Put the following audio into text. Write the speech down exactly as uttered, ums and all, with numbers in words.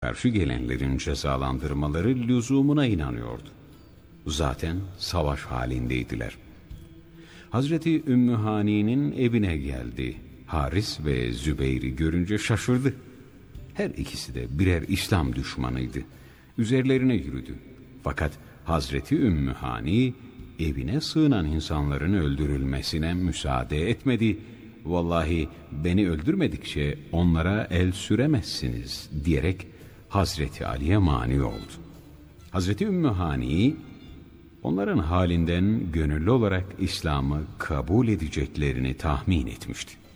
karşı gelenlerin cezalandırmaları lüzumuna inanıyordu. Zaten savaş halindeydiler. Hazreti Ümmü Hani'nin evine geldi. Haris ve Zübeyir'i görünce şaşırdı. Her ikisi de birer İslam düşmanıydı. Üzerlerine yürüdü. Fakat Hazreti Ümmü Hani evine sığınan insanların öldürülmesine müsaade etmedi. Vallahi beni öldürmedikçe onlara el süremezsiniz diyerek Hazreti Ali'ye mani oldu. Hazreti Ümmü Hani onların halinden gönüllü olarak İslam'ı kabul edeceklerini tahmin etmişti.